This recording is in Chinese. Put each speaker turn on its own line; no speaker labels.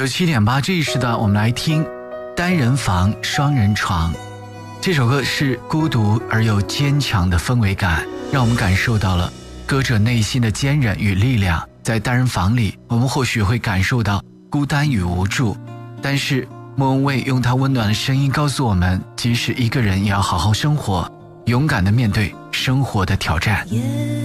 97.8，这一时段我们来听单人房双人床。这首歌是孤独而又坚强的氛围感，让我们感受到了歌者内心的坚韧与力量。在单人房里，我们或许会感受到孤单与无助，但是莫文蔚用她温暖的声音告诉我们，即使一个人也要好好生活，勇敢地面对生活的挑战。